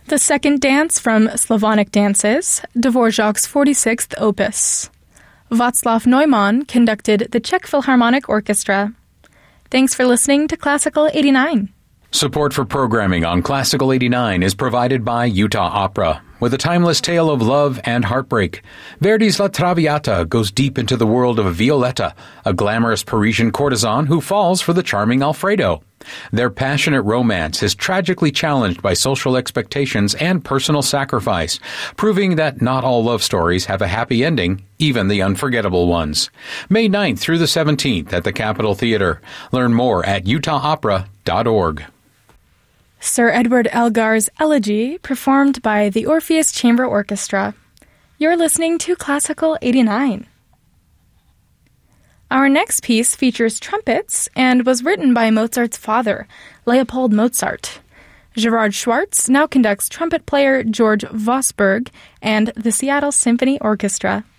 The second dance from Slavonic Dances, Dvorak's 46th opus. Václav Neumann conducted the Czech Philharmonic Orchestra. Thanks for listening to Classical 89. Support for programming on Classical 89 is provided by Utah Opera. With a timeless tale of love and heartbreak, Verdi's La Traviata goes deep into the world of Violetta, a glamorous Parisian courtesan who falls for the charming Alfredo. Their passionate romance is tragically challenged by social expectations and personal sacrifice, proving that not all love stories have a happy ending, even the unforgettable ones. May 9th through the 17th at the Capitol Theater. Learn more at utahopera.org. Sir Edward Elgar's Elegy, performed by the Orpheus Chamber Orchestra. You're listening to Classical 89. Our next piece features trumpets and was written by Mozart's father, Leopold Mozart. Gerard Schwartz now conducts trumpet player George Vosburgh and the Seattle Symphony Orchestra.